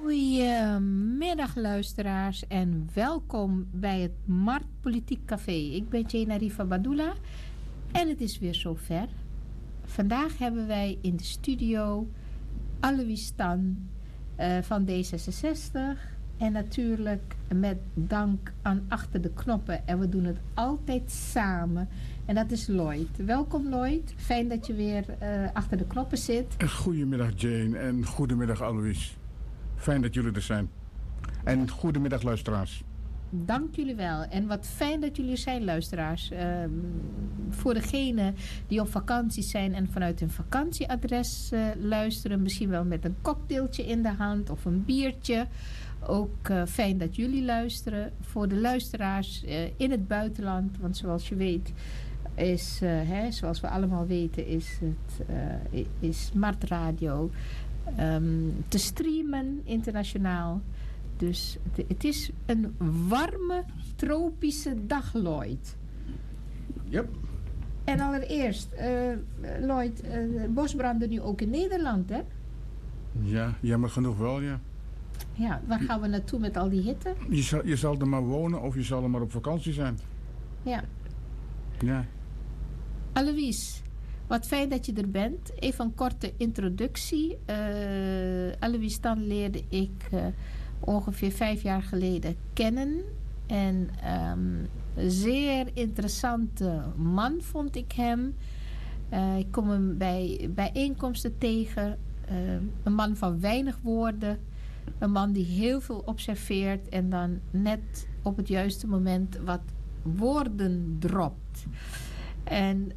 Goedemiddag luisteraars en welkom bij het Marktpolitiek Café. Ik ben Jena Riva Badula en het is weer zover. Vandaag hebben wij in de studio Alois Tan van D66 en natuurlijk met dank aan Achter de Knoppen. En we doen het altijd samen en dat is Lloyd. Welkom Lloyd, fijn dat je weer achter de knoppen zit. Goedemiddag Jane en goedemiddag Alois. Fijn dat jullie er zijn. En goedemiddag luisteraars. Dank jullie wel. En wat fijn dat jullie er zijn, luisteraars. Voor degenen die op vakantie zijn en vanuit hun vakantieadres luisteren. Misschien wel met een cocktailtje in de hand of een biertje. Ook fijn dat jullie luisteren. Voor de luisteraars in het buitenland. Want zoals je weet is, zoals we allemaal weten, is Mart Radio te streamen internationaal. Dus het is een warme tropische dag, Lloyd. Yep. En allereerst, Lloyd, bosbranden nu ook in Nederland, hè? Ja, jammer genoeg wel, ja. Ja, waar gaan we naartoe met al die hitte? Je zal er maar wonen of je zal er maar op vakantie zijn. Ja. Ja. Alois, wat fijn dat je er bent. Even een korte introductie. Alois Tan leerde ik ongeveer 5 jaar geleden kennen. En een zeer interessante man vond ik hem. Ik kom hem bij bijeenkomsten tegen. Een man van weinig woorden. Een man die heel veel observeert en dan net op het juiste moment wat woorden dropt. En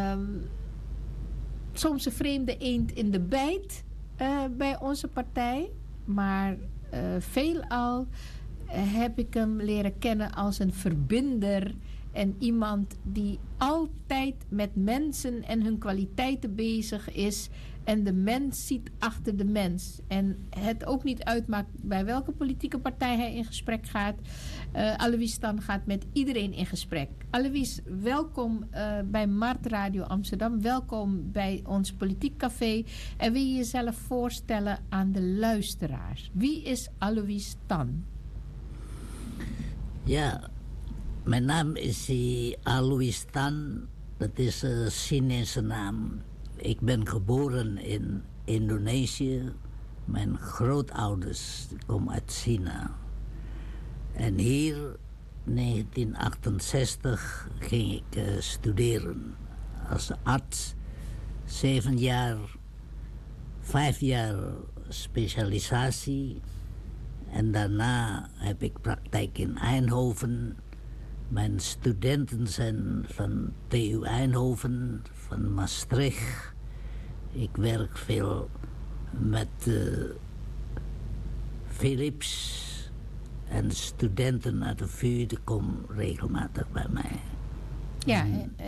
soms een vreemde eend in de bijt bij onze partij. Maar veelal heb ik hem leren kennen als een verbinder. En iemand die altijd met mensen en hun kwaliteiten bezig is. En de mens ziet achter de mens. En het ook niet uitmaakt bij welke politieke partij hij in gesprek gaat. Alois Tan gaat met iedereen in gesprek. Alois, welkom bij Mart Radio Amsterdam. Welkom bij ons Politiek Café. En wil je jezelf voorstellen aan de luisteraars? Wie is Alois Tan? Ja, mijn naam is Alois Tan. Dat is een Chinese naam. Ik ben geboren in Indonesië. Mijn grootouders komen uit China. En hier, 1968, ging ik studeren als arts. 7 jaar, 5 jaar specialisatie. En daarna heb ik praktijk in Eindhoven. Mijn studenten zijn van TU Eindhoven, van Maastricht. Ik werk veel met Philips. En studenten uit de VU komen regelmatig bij mij. Ja,